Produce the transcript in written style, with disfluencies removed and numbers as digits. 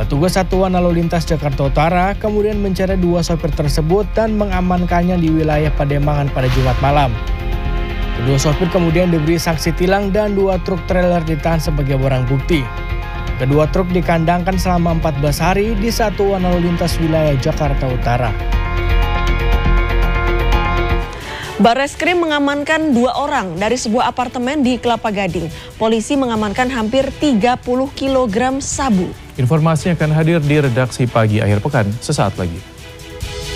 Petugas Satuan Lalu Lintas Jakarta Utara kemudian mencari dua sopir tersebut dan mengamankannya di wilayah Pademangan pada Jumat malam. Kedua sopir kemudian diberi sanksi tilang dan dua truk trailer ditahan sebagai barang bukti. Kedua truk dikandangkan selama 14 hari di Satuan Lalu Lintas wilayah Jakarta Utara. Barreskrim mengamankan 2 orang dari sebuah apartemen di Kelapa Gading. Polisi mengamankan hampir 30 kg sabu. Informasi akan hadir di redaksi pagi akhir pekan sesaat lagi.